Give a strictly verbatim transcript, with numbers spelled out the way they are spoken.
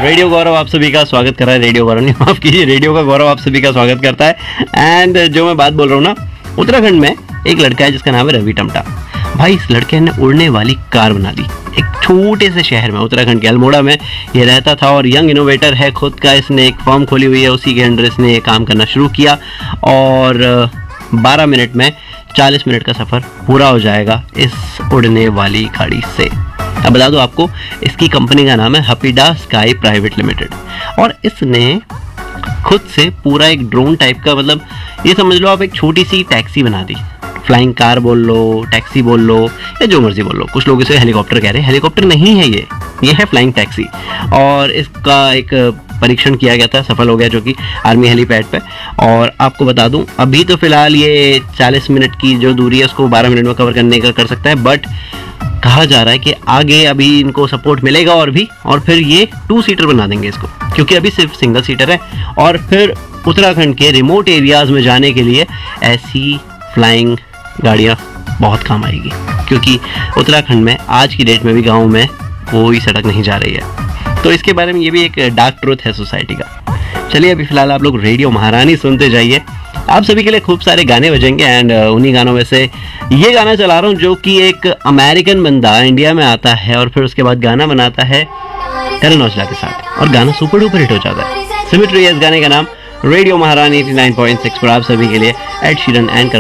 Radio गौरव आप सभी का स्वागत कर रहा है। रेडियो गौरव नहीं, माफ कीजिए, रेडियो का गौरव आप सभी का स्वागत करता है। एंड जो मैं बात बोल रहा हूँ ना, उत्तराखंड में एक लड़का है जिसका नाम है रवि टमटा। भाई इस लड़के ने उड़ने वाली कार बना दी एक छोटे से शहर में, उत्तराखंड के अल्मोड़ा में ये रहता था और यंग इनोवेटर है। खुद का इसने एक फर्म खोली हुई है, उसी के अंडर इसने ये काम करना शुरू किया और बारह मिनट में चालीस मिनट का सफ़र पूरा हो जाएगा इस उड़ने वाली गाड़ी से। अब बता दो आपको, इसकी कंपनी का नाम है हपीडा स्काई प्राइवेट लिमिटेड और इसने खुद से पूरा एक ड्रोन टाइप का, मतलब ये समझ लो आप एक छोटी सी टैक्सी बना दी। फ्लाइंग कार बोल लो, टैक्सी बोल लो या जो मर्जी बोल लो। कुछ लोग इसे हेलीकॉप्टर कह रहे हैं, हेलीकॉप्टर नहीं है ये ये है फ्लाइंग टैक्सी। और इसका एक परीक्षण किया गया था, सफल हो गया, जो कि आर्मी हेलीपैड पे। और आपको बता दूं, अभी तो फिलहाल ये चालीस मिनट की जो दूरी है उसको बारह मिनट में कवर करने का कर सकता है, बट कहा जा रहा है कि आगे अभी इनको सपोर्ट मिलेगा और भी, और फिर ये टू सीटर बना देंगे इसको, क्योंकि अभी सिर्फ सिंगल सीटर है। और फिर उत्तराखंड के रिमोट एरियाज में जाने के लिए ऐसी फ्लाइंग गाड़ियाँ बहुत काम आएगी, क्योंकि उत्तराखंड में आज की डेट में भी गाँव में कोई सड़क नहीं जा रही है। तो इसके बारे में ये भी एक डार्क ट्रूथ है सोसाइटी का। चलिए अभी फिलहाल आप लोग रेडियो महारानी सुनते जाइए, आप सभी के लिए खूब सारे गाने बजेंगे। एंड उन्हीं गानों में से ये गाना चला रहा हूँ, जो कि एक अमेरिकन बंदा इंडिया में आता है और फिर उसके बाद गाना बनाता है करण औजला के साथ, और गाना सुपर डुपर हिट हो जाता है। सिमिट्री है इस गाने का नाम। रेडियो महारानी एटी नाइन पॉइंट सिक्स पर आप सभी के लिए एड शीरन एंड